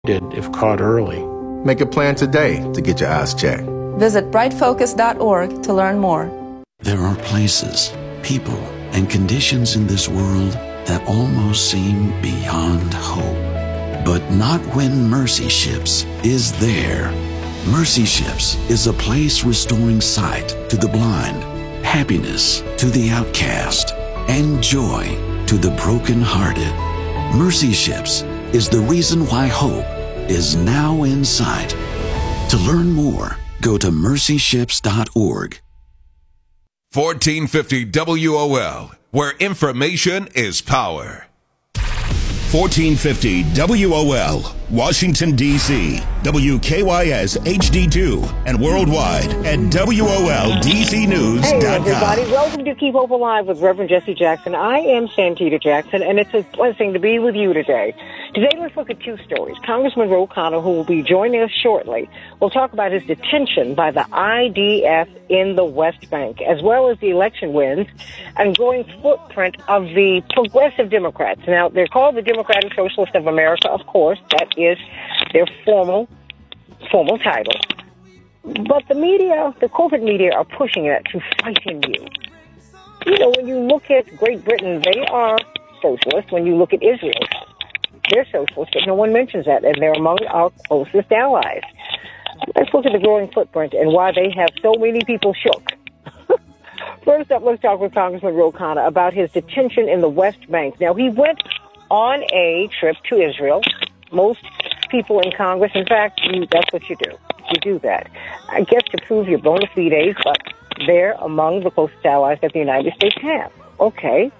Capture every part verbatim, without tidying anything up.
if caught early. Make a plan today to get your eyes checked. Visit bright focus dot org to learn more. There are places, people, and conditions in this world that almost seem beyond hope. But not when Mercy Ships is there. Mercy Ships is a place restoring sight to the blind, happiness to the outcast, and joy to the brokenhearted. Mercy Ships is the reason why hope is now in sight. To learn more, go to mercy ships dot org. fourteen fifty W O L, where information is power. fourteen fifty W O L, Washington, D C, W K Y S H D two, and worldwide at W O L D C news dot com. Hey, everybody. Welcome to Keep Hope Alive with Reverend Jesse Jackson. I am Santita Jackson, and it's a blessing to be with you today. Today, let's look at two stories. Congressman Ro Khanna, who will be joining us shortly, will talk about his detention by the I D F in the West Bank, as well as the election wins and growing footprint of the progressive Democrats. Now, they're called the Democratic Socialists of America, of course. That is their formal, formal title. But the media, the corporate media, are pushing it to frighten you. You know, when you look at Great Britain, they are socialist. When you look at Israel, they're socialist, but no one mentions that, and they're among our closest allies. Let's look at the growing footprint and why they have so many people shook. First up, let's talk with Congressman Ro Khanna about his detention in the West Bank. Now, he went on a trip to Israel. Most people in Congress, in fact, you, that's what you do. You do that. I guess to prove your bona fides, but they're among the closest allies that the United States have. Okay.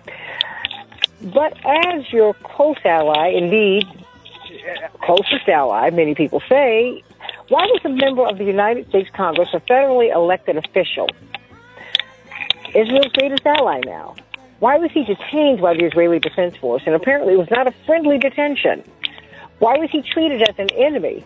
But as your close ally, indeed, closest ally, many people say, why was a member of the United States Congress a federally elected official, Israel's greatest ally now? Why was he detained by the Israeli Defense Force? And apparently it was not a friendly detention. Why was he treated as an enemy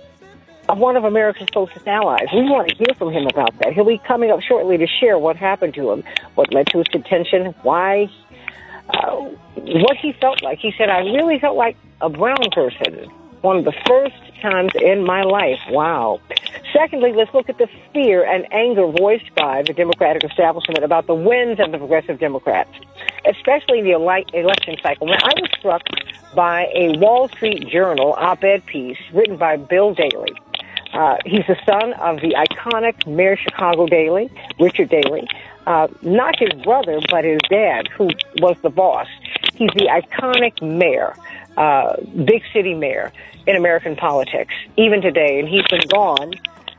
of one of America's closest allies? We want to hear from him about that. He'll be coming up shortly to share what happened to him, what led to his detention, why, uh, what he felt like. He said, I really felt like a brown person. One of the first times in my life. Wow. Secondly, let's look at the fear and anger voiced by the Democratic establishment about the wins of the progressive Democrats, especially in the election cycle. Now, I was struck by a Wall Street Journal op-ed piece written by Bill Daley. Uh, he's the son of the iconic Mayor of Chicago Daley, Richard Daley. Uh, not his brother, but his dad, who was the boss. He's the iconic mayor, uh, big city mayor in American politics, even today, and he's been gone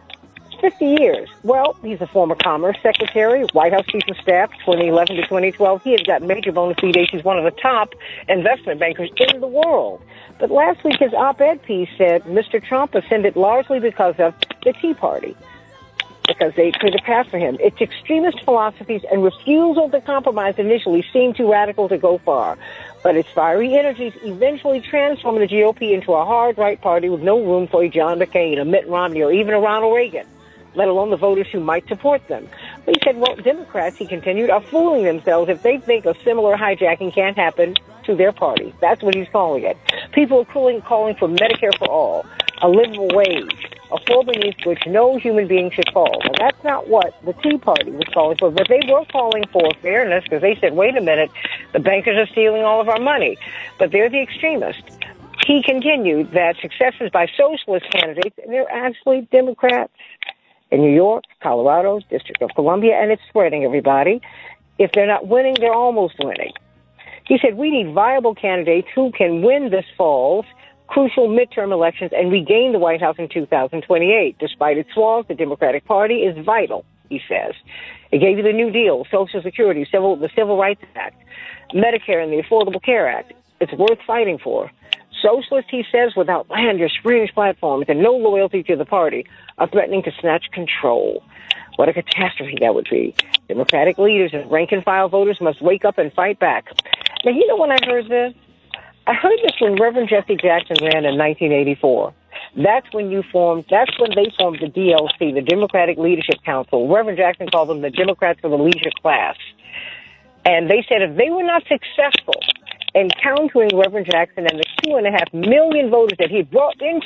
fifty years. Well, he's a former Commerce Secretary, White House Chief of Staff, twenty eleven to twenty twelve. He has got major bona fides. He's one of the top investment bankers in the world. But last week, his op-ed piece said Mister Trump ascended largely because of the Tea Party, because they cleared a path for him. Its extremist philosophies and refusal to compromise initially seemed too radical to go far. But its fiery energies eventually transformed the G O P into a hard right party with no room for a John McCain, a Mitt Romney, or even a Ronald Reagan, let alone the voters who might support them. But he said, well, Democrats, he continued, are fooling themselves if they think a similar hijacking can't happen to their party. That's what he's calling it. People are calling, calling for Medicare for all, a livable wage, a floor beneath which no human being should fall. Well, that's not what the Tea Party was calling for, but they were calling for fairness because they said, wait a minute, the bankers are stealing all of our money. But they're the extremists. He continued that successes by socialist candidates, and they're actually Democrats in New York, Colorado, District of Columbia, and it's spreading, everybody. If they're not winning, they're almost winning. He said, we need viable candidates who can win this fall's crucial midterm elections and regain the White House in two thousand twenty-eight. Despite its flaws, the Democratic Party is vital, he says. It gave you the New Deal, Social Security, civil, the Civil Rights Act, Medicare, and the Affordable Care Act. It's worth fighting for. Socialists, he says, with outlandish fringe platforms and no loyalty to the party, are threatening to snatch control. What a catastrophe that would be. Democratic leaders and rank-and-file voters must wake up and fight back. Now, you know when I heard this? I heard this when Reverend Jesse Jackson ran in nineteen eighty-four. That's when you formed, that's when they formed the D L C, the Democratic Leadership Council. Reverend Jackson called them the Democrats for the leisure class. And they said if they were not successful in countering Reverend Jackson and the two and a half million voters that he brought into